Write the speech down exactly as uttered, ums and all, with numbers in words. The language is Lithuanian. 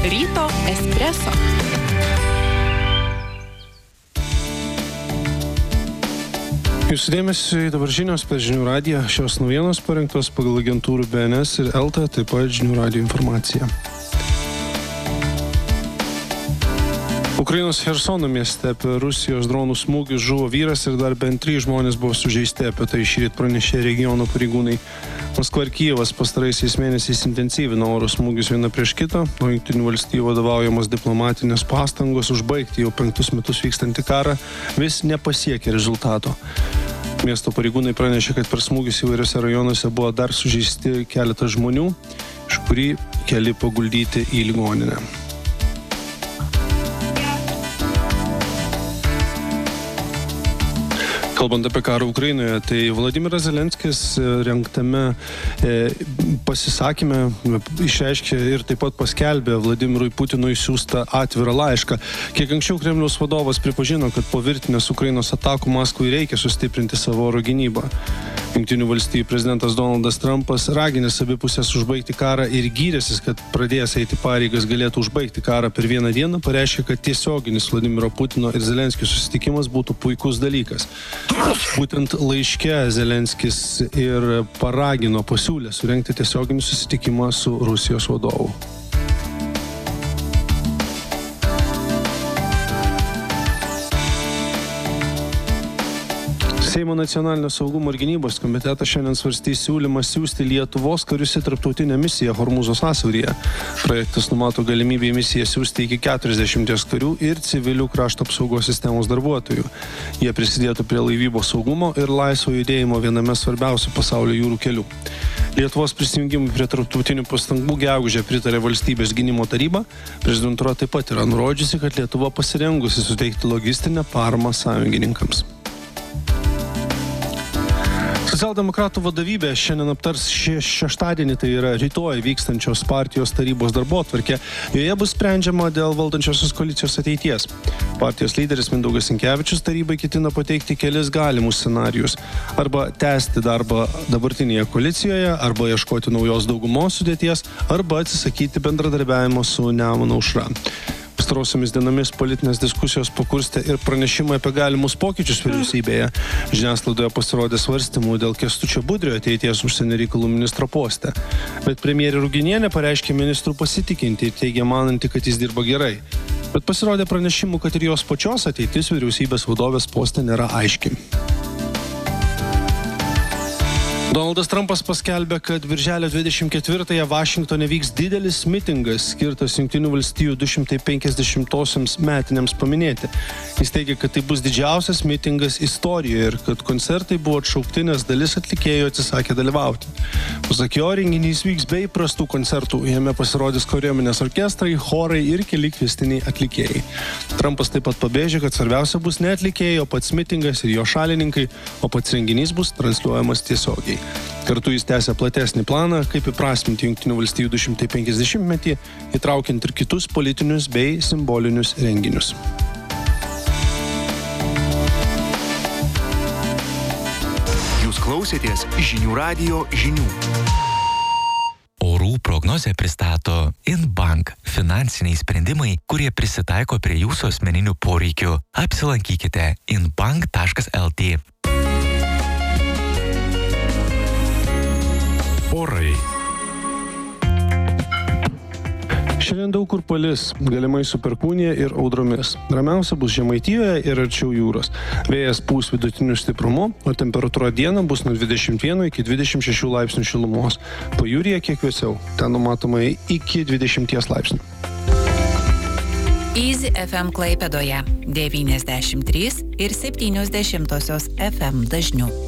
Ryto espreso. Jūsų dėmesį dabar žinios per Žinių radiją. Šios naujienos parengtos pagal agentūrų B N S ir Elta, taip pat Žinių radijo informacija. Ukrainos Chersono mieste per Rusijos dronų smūgius žuvo vyras ir dar bent trys žmonės buvo sužeisti. Apie tai šįryt pranešė regiono pareigūnai. Maskva ir Kijevas pastaraisiais mėnesiais intensyvino oro smūgius vieną prieš kitą, o Jungtinių valstijų vadovaujamos diplomatinės pastangos užbaigti jau penktus metus vykstantį karą vis nepasiekė rezultato. Miesto pareigūnai pranešė, kad per smūgius įvairiose rajonuose buvo dar sužeisti keletas žmonių, iš kurį keli paguldyti į ligoninę. Kalbant apie karą Ukrainoje, tai Vladimiras Zelenskis rengtame e, pasisakyme išreiškė ir taip pat paskelbė Vladimirui Putinui siųstą atvirą laišką. Kiek anksčiau Kremliaus vadovas pripažino, kad po virtinės Ukrainos atakų Maskvai reikia sustiprinti savo oro gynybą. Jungtinių valstijų prezidentas Donaldas Trumpas raginęs abi pusės užbaigti karą ir gyrėsis, kad pradėjęs eiti pareigas galėtų užbaigti karą per vieną dieną, pareiškė, kad tiesioginis Vladimiro Putino ir Zelenskio susitikimas būtų puikus dalykas. Būtent laiške Zelenskis ir paragino pasiūlę surengti tiesioginį susitikimą su Rusijos vadovu. Seimo nacionalinio saugumo ir gynybos komitetas šiandien svarstys siūlymą siųsti Lietuvos karius į tarptautinę misiją Hormūzo sąsiauryje. Projektas numato galimybę į misiją siųsti iki keturiasdešimties karių ir civilių krašto apsaugos sistemos darbuotojų. Jie prisidėtų prie laivybos saugumo ir laisvo judėjimo viename svarbiausių pasaulio jūrų kelių. Lietuvos prisijungimui prie tarptautinių pastangų gegužę pritarė Valstybės gynimo taryba. Prezidentūra taip pat yra nurodžiusi, kad Lietuva pasirengusi suteikti logistinę paramą sąjungininkams. Socialdemokratų vadovybė šiandien aptars šį šeštadienį, tai yra rytoj vykstančios partijos tarybos darbotvarkė. Joje bus sprendžiama dėl valdančiosios koalicijos ateities. Partijos lyderis Mindaugas Sinkevičius tarybai ketina pateikti kelis galimus scenarijus. Arba tęsti darbą dabartinėje koalicijoje, arba ieškoti naujos daugumos sudėties, arba atsisakyti bendradarbiavimo su Nemuno aušra. Pastarosiomis dienomis politinės diskusijos pakurstė ir pranešimai apie galimus pokyčius vyriausybėje. Žiniasklaidoje pasirodė svarstymų dėl Kęstučio Budrio ateities užsienio reikalų ministro poste. Bet premjerė Ruginienė pareiškė ministrų pasitikinti ir teigė mananti, kad jis dirba gerai. Bet pasirodė pranešimų, kad ir jos pačios ateitis vyriausybės vadovės poste nėra aiški. Donaldas Trumpas paskelbė, kad birželio dvidešimt ketvirtąją Vašingtone vyks didelis mitingas, skirtas Jungtinių valstijų du šimtai penkiasdešimtosioms metinėms paminėti. Jis teigia, kad tai bus didžiausias mitingas istorijoje ir kad koncertai buvo atšaukti, nes dalis atlikėjų atsisakė dalyvauti. Pasak jo, renginys vyks be įprastų koncertų. Jame pasirodys kariuomenės orkestrai, chorai ir keli kviestiniai atlikėjai. Trumpas taip pat pabrėžė, kad svarbiausia bus ne atlikėjai, o pats mitingas ir jo šalininkai, o pats renginys bus transliuojamas tiesiogiai. Kartu jis tęsia platesnį planą, kaip įprasminti Jungtinių valstijų du šimtai penkiasdešimtmetį, įtraukiant ir kitus politinius bei simbolinius renginius. Jūs klausėtės Žinių radijo žinių. Orų prognozę pristato Inbank – finansiniai sprendimai, kurie prisitaiko prie jūsų asmeninių poreikių. Apsilankykite inbank taškas lt. Orai. Šiandien daug kur palis, galimai su perkūnija ir audromis. Ramiausia bus Žemaitijoje ir arčiau jūros. Vėjas pūs vidutiniu stiprumu, o temperatūra dieną bus nuo dvidešimt vieno iki dvidešimt šešių laipsnių šilumos. Pajūryje kiek vėsiau, ten numatoma iki dvidešimties laipsnių. Easy F M Klaipėdoje devyniasdešimt trys ir septynios dešimtosios F M dažniu.